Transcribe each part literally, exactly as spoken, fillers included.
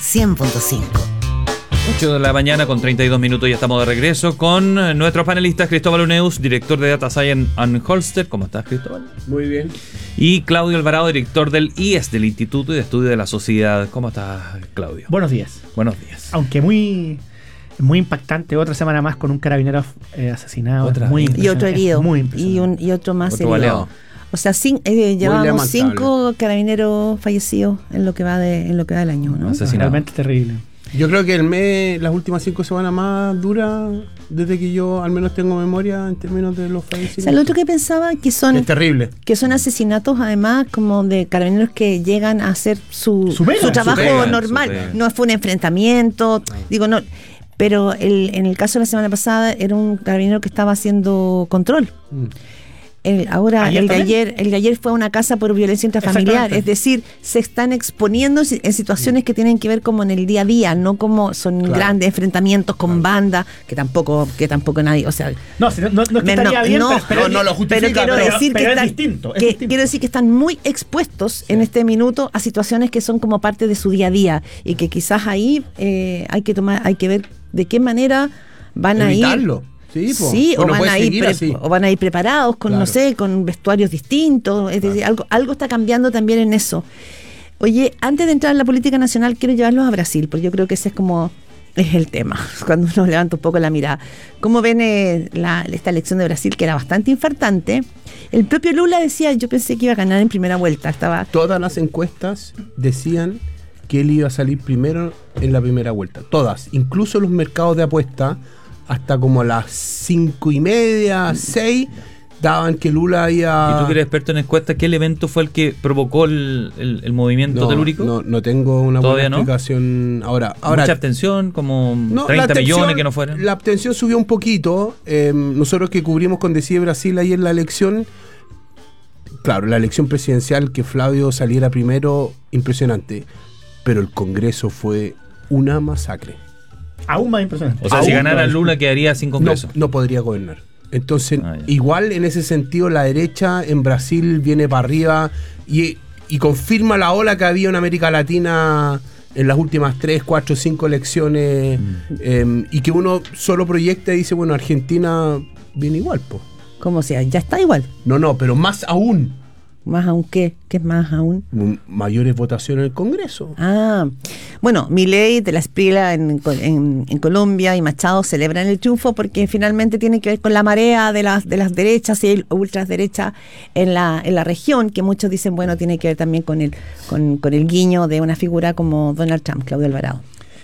cien punto cinco. ocho de la mañana con treinta y dos minutos, ya estamos de regreso con nuestros panelistas. Cristóbal Uneus, director de Data Science and Holster. ¿Cómo estás, Cristóbal? Muy bien. Y Claudio Alvarado, director del I E S, del Instituto de Estudio de la Sociedad. ¿Cómo estás, Claudio? Buenos días. Buenos días. Aunque muy, muy impactante, otra semana más con un carabinero eh, asesinado. Otra muy vez. Y otro herido. Muy y, un, y otro más Otro herido. baleado. O sea, cin, eh, llevamos lamentable. cinco carabineros fallecidos en lo que va de en lo que va del año, ¿no? Asesinado. realmente terrible. Yo creo que el mes, las últimas cinco semanas más duras desde que yo al menos tengo memoria en términos de los O fallecidos. sea, lo otro que pensaba que son Es terrible. que son asesinatos además como de carabineros que llegan a hacer su, Su pega, su trabajo su pega, normal. su pega. No fue un enfrentamiento, digo no, pero el, en el caso de la semana pasada era un carabinero que estaba haciendo control. Mm. El, ahora ¿Ayer el de también? ayer el de ayer fue a una casa por violencia intrafamiliar, Exactamente. es decir, se están exponiendo si- en situaciones que tienen que ver como en el día a día, no como son Claro. grandes enfrentamientos con bandas que tampoco que tampoco nadie, o sea, No, si no, no, no es que Me- estaría no, bien, no, pero, pero- no, no lo justifica, pero quiero pero- decir pero que es están, distinto, es que- distinto. quiero decir que están muy expuestos en este minuto a situaciones que son como parte de su día a día y que quizás ahí eh, hay que tomar, hay que ver de qué manera van a ir. Evitarlo. Sí, po. Sí, Pues o no van puede a ir seguir pre- así. o van a ir preparados con, Claro. no sé, con vestuarios distintos, es decir, algo, algo está cambiando también en eso. Oye, antes de entrar en la política nacional, quiero llevarlos a Brasil, porque yo creo que ese es como es el tema, cuando uno levanta un poco la mirada. ¿Cómo ven eh, la, esta elección de Brasil, que era bastante infartante? El propio Lula decía, yo pensé que iba a ganar en primera vuelta, estaba... Todas las encuestas decían que él iba a salir primero en la primera vuelta. Todas. Incluso los mercados de apuesta, hasta como a las cinco y media, seis, daban que Lula iba... Y tú que eres experto en encuestas, ¿qué elemento fue el que provocó el, el, el movimiento no, telúrico? no, no tengo una buena ¿Todavía no? explicación ahora. ahora Mucha abstención, como no, la treinta abstención- millones que no fueran. La abstención subió un poquito. Eh, nosotros que cubrimos con Decide Brasil ahí en la elección, claro, la elección presidencial, que Flavio saliera primero, impresionante. Pero el Congreso fue una masacre. aún más impresionante. O sea, si aún ganara no. Lula quedaría sin No, Congreso. no podría gobernar. Entonces, Ah, ya. igual en ese sentido, la derecha en Brasil viene para arriba y, y confirma la ola que había en América Latina en las últimas tres, cuatro, cinco elecciones, Mm. eh, y que uno solo proyecta y dice, bueno, Argentina viene igual, pues. Como sea, ya está igual. No, no, pero más aún, Más aún qué, ¿qué es más aún? m- mayores votaciones en el Congreso. Ah, bueno, Milei de la Esprila en, en, en Colombia y Machado celebran el triunfo porque finalmente tiene que ver con la marea de las de las derechas y ultraderechas en la en la región, que muchos dicen, bueno, tiene que ver también con el con, con el guiño de una figura como Donald Trump, Claudio Alvarado.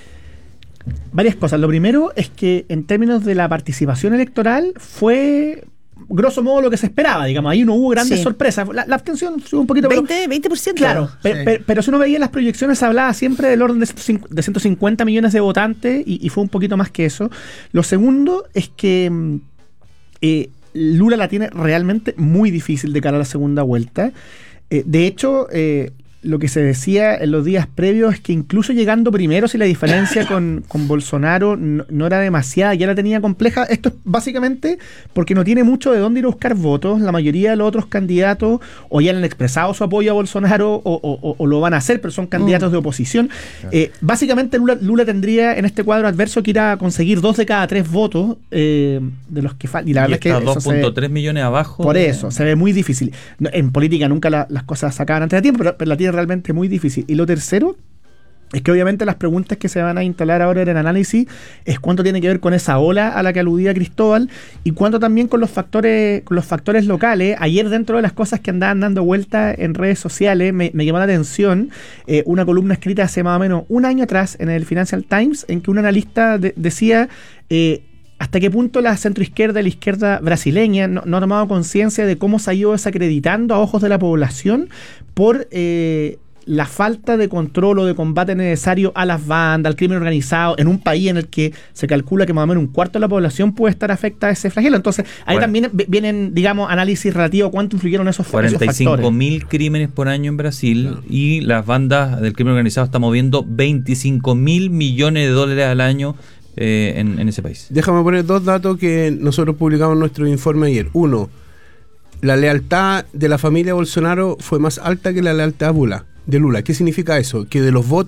Varias cosas. Lo primero es que en términos de la participación electoral fue grosso modo lo que se esperaba, digamos, ahí no hubo grandes Sí. sorpresas. La, la abstención subió un poquito, pero- veinte, veinte por ciento. Claro, pe- pe- pero si uno veía las proyecciones, se hablaba siempre del orden de ciento cincuenta de ciento cincuenta millones de votantes y, y fue un poquito más que eso. Lo segundo es que mm, eh, Lula la tiene realmente muy difícil de cara a la segunda vuelta. Eh, de hecho, eh, lo que se decía en los días previos es que incluso llegando primero, si la diferencia con, con Bolsonaro no, no era demasiada, ya la tenía compleja. Esto es básicamente porque no tiene mucho de dónde ir a buscar votos. La mayoría de los otros candidatos o ya han expresado su apoyo a Bolsonaro o, o- o- o lo van a hacer, pero son candidatos de oposición. Eh, básicamente Lula, Lula tendría en este cuadro adverso que ir a conseguir dos de cada tres votos eh, de los que faltan. Y la Y verdad es que está eso dos se- punto tres millones abajo. por de- eso, se ve muy difícil. No, en política nunca la- las cosas se acaban antes de tiempo, pero, pero la tiene realmente muy difícil. Y lo tercero es que obviamente las preguntas que se van a instalar ahora en el análisis es cuánto tiene que ver con esa ola a la que aludía Cristóbal y cuánto también con los factores con los factores locales. Ayer, dentro de las cosas que andaban dando vuelta en redes sociales, me, me llamó la atención eh, una columna escrita hace más o menos un año atrás en el Financial Times, en que un analista de- decía eh, hasta qué punto la centroizquierda y la izquierda brasileña no, no ha tomado conciencia de cómo se ha ido desacreditando a ojos de la población por eh, la falta de control o de combate necesario a las bandas, al crimen organizado, en un país en el que se calcula que más o menos un cuarto de la población puede estar afectada a ese flagelo. Entonces, ahí Bueno. también vi- vienen, digamos, análisis relativo a cuánto influyeron esos, fa- esos cuarenta y cinco factores. mil crímenes por año en Brasil y las bandas del crimen organizado están moviendo veinticinco mil millones de dólares al año eh, en, en ese país. Déjame poner dos datos que nosotros publicamos en nuestro informe ayer. Uno, la lealtad de la familia Bolsonaro fue más alta que la lealtad de Lula. de Lula. ¿Qué significa eso? Que de los votos